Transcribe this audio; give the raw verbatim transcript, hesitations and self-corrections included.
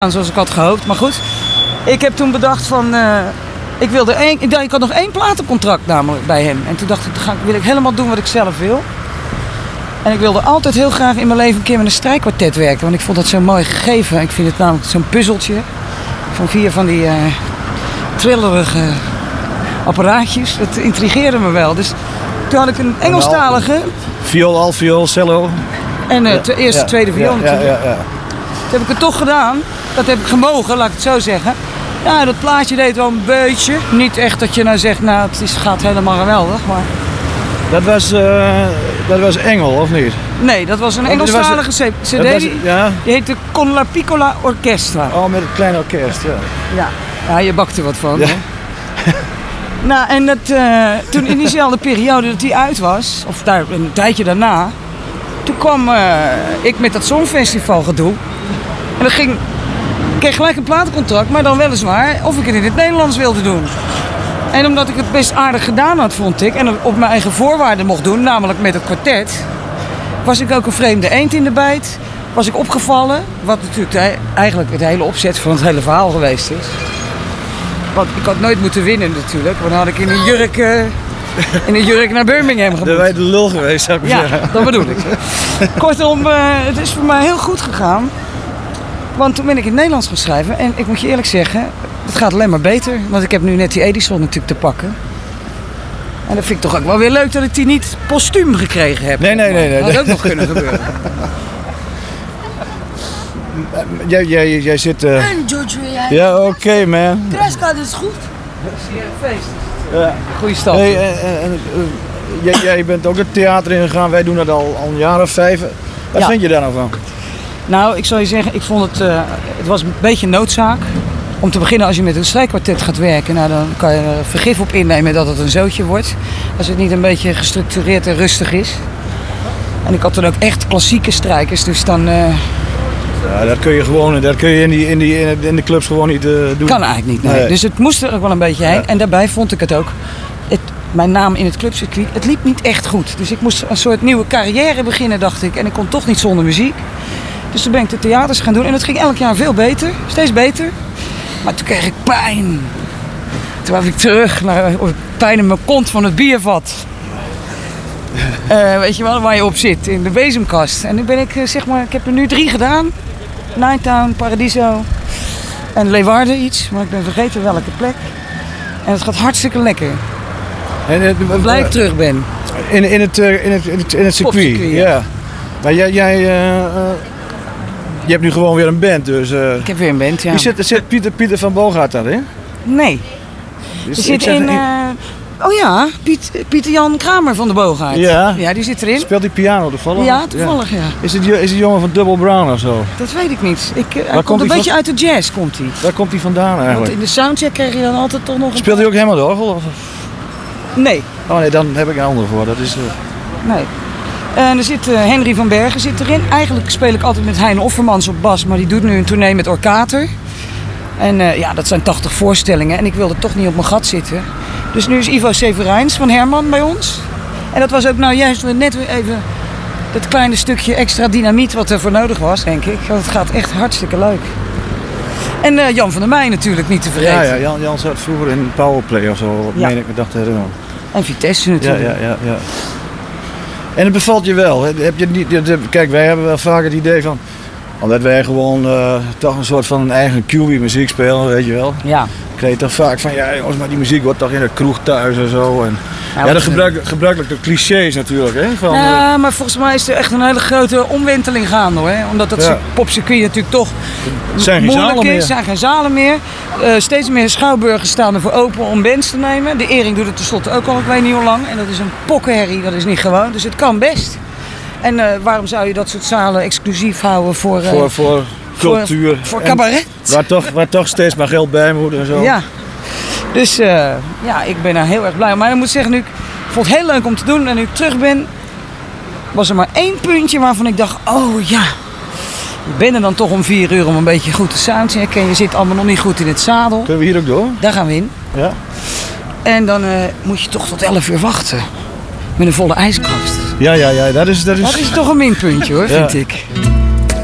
zoals ik had gehoopt. Maar goed, ik heb toen bedacht van... Uh, ik wilde één... Ik, ik had nog één platencontract namelijk bij hem. En toen dacht ik, dan ga, wil ik helemaal doen wat ik zelf wil. En ik wilde altijd heel graag in mijn leven een keer met een strijkkwartet werken. Want ik vond dat zo mooi gegeven. Ik vind het namelijk zo'n puzzeltje. Van vier van die uh, trillerige apparaatjes. Dat intrigeerde me wel. Dus toen had ik een Engelstalige. Viool, altviool, cello. En uh, de eerste, ja, tweede viool ja, natuurlijk. Ja, ja, ja. Dat heb ik het toch gedaan. Dat heb ik gemogen, laat ik het zo zeggen. Ja, dat plaatje deed wel een beetje. Niet echt dat je nou zegt, nou het is, gaat helemaal geweldig, maar... Dat was, uh, dat was Engel, of niet? Nee, dat was een Engelstalige cd. Die, ja. die heette Con la Piccola Orchestra. Oh, met het kleine orkest, ja. Ja, ja je bakt er wat van. Ja. Nou, en dat, uh, toen in diezelfde periode dat die uit was, of daar, een tijdje daarna... Toen kwam uh, ik met dat Songfestival gedoe. En dan ging... Ik kreeg gelijk een platencontract, maar dan weliswaar of ik het in het Nederlands wilde doen. En omdat ik het best aardig gedaan had, vond ik, en op mijn eigen voorwaarden mocht doen, namelijk met het kwartet, was ik ook een vreemde eend in de bijt. Was ik opgevallen, wat natuurlijk de, eigenlijk het hele opzet van het hele verhaal geweest is. Want ik had nooit moeten winnen natuurlijk, want dan had ik in een jurk, uh, in een jurk naar Birmingham gemoet. Dan ben je de lul geweest, zou ik ja, zeggen. Dat bedoel ik. Kortom, uh, het is voor mij heel goed gegaan. Want toen ben ik in het Nederlands gaan schrijven. En ik moet je eerlijk zeggen, het gaat alleen maar beter. Want ik heb nu net die Edison natuurlijk te pakken. En dat vind ik toch ook wel weer leuk dat ik die niet postuum gekregen heb. Nee, nee, nee. nee. Dat had ook nog kunnen gebeuren. Jij, jij, jij zit... Uh... En George, jij... Ja, oké, okay, man. Dresscode is goed. Feest. Ja. Goeie stap. Hey, uh, uh, uh, jij, jij bent ook het theater ingegaan. Wij doen dat al, al een jaar of vijf. Wat ja. vind je daar nou van? Nou, ik zal je zeggen, ik vond het, uh, het was een beetje noodzaak. Om te beginnen, als je met een strijkkwartet gaat werken, nou, dan kan je er vergif op innemen dat het een zootje wordt. Als het niet een beetje gestructureerd en rustig is. En ik had dan ook echt klassieke strijkers, dus dan... Uh... Ja, dat kun je gewoon, dat kun je in, die, in, die, in de clubs gewoon niet uh, doen. Kan eigenlijk niet, nee. nee. Dus het moest er ook wel een beetje heen. Ja. En daarbij vond ik het ook, het, mijn naam in het clubcircuit, het liep niet echt goed. Dus ik moest een soort nieuwe carrière beginnen, dacht ik. En ik kon toch niet zonder muziek. Dus toen ben ik de theaters gaan doen en het ging elk jaar veel beter, steeds beter. Maar toen kreeg ik pijn. Toen was ik terug naar pijn in mijn kont van het biervat. Uh, weet je wel, waar je op zit, in de bezemkast. En nu ben ik, zeg maar, ik heb er nu drie gedaan. Ninetown, Paradiso en Leeuwarden iets, maar ik ben vergeten welke plek. En het gaat hartstikke lekker. En het, uh, blij ik terug ben. In, in, het, uh, in, het, in, het, in het circuit, Popcircuit, ja. ja. Maar jij... jij uh, uh, je hebt nu gewoon weer een band, dus... Uh... Ik heb weer een band, ja. Wie zit, zit Pieter, Pieter van Boogaard daarin? Nee. Dus die zit in... Uh... Oh ja, Piet, Pieter Jan Kramer van de Boogaard. Ja. Ja, die zit erin. Speelt die piano toevallig? Ja, toevallig, ja. ja. Is het is die jongen van Double Brown of zo? Dat weet ik niet. Ik, uh, hij komt, komt een beetje van... uit de jazz, komt hij. Waar komt hij vandaan eigenlijk? Want in de soundcheck kreeg je dan altijd toch nog een... Speelt hij ook helemaal de orgel? Of... Nee. Oh nee, dan heb ik een ander voor. Dat is... Uh... Nee. En er zit uh, Henry van Bergen zit erin. Eigenlijk speel ik altijd met Hein Offermans op bas, maar die doet nu een tournee met Orkater. En uh, ja, dat zijn tachtig voorstellingen en ik wilde toch niet op mijn gat zitten. Dus nu is Ivo Severijns van Herman bij ons. En dat was ook nou juist net weer even dat kleine stukje extra dynamiet wat er voor nodig was, denk ik. Want het gaat echt hartstikke leuk. En uh, Jan van der Meij natuurlijk niet te vergeten. Ja, ja Jan, Jan zat vroeger in Powerplay of zo, wat ja. meen ik me dacht te herinneren. En Vitesse natuurlijk. Ja, ja, ja, ja. En het bevalt je wel. Heb je niet, kijk, wij hebben wel vaak het idee van... Omdat wij gewoon uh, toch een soort van een eigen Q B muziek spelen, weet je wel. Ja. Kreeg je toch vaak van, ja jongens, maar die muziek wordt toch in de kroeg thuis en zo. En, ja, ja dat gebruik, gebruikelijk de clichés natuurlijk, hè. Van, ja, maar volgens mij is er echt een hele grote omwenteling gaande, hoor. Omdat dat ja. popcircuit natuurlijk toch zijn moeilijk is. Er zijn geen zalen meer. Uh, steeds meer schouwburgen staan ervoor open om bands te nemen. De Ering doet het tenslotte ook al, ik weet niet hoe lang. En dat is een pokkenherrie, dat is niet gewoon. Dus het kan best. En uh, waarom zou je dat soort zalen exclusief houden voor... Uh, voor, voor cultuur. Voor, voor cabaret. Waar toch, waar toch steeds maar geld bij moet en zo. Ja. Dus uh, ja, ik ben daar heel erg blij mee. Maar ik moet zeggen, nu, ik vond het heel leuk om te doen. En nu ik terug ben, was er maar één puntje waarvan ik dacht, oh ja. Je bent er dan toch om vier uur om een beetje goed te soundchecken. En je zit allemaal nog niet goed in het zadel. Kunnen we hier ook door? Daar gaan we in. Ja. En dan uh, moet je toch tot elf uur wachten. Met een volle ijskast. Ja, ja, ja. Dat is, dat is... Dat is toch een minpuntje, hoor, ja. vind ik.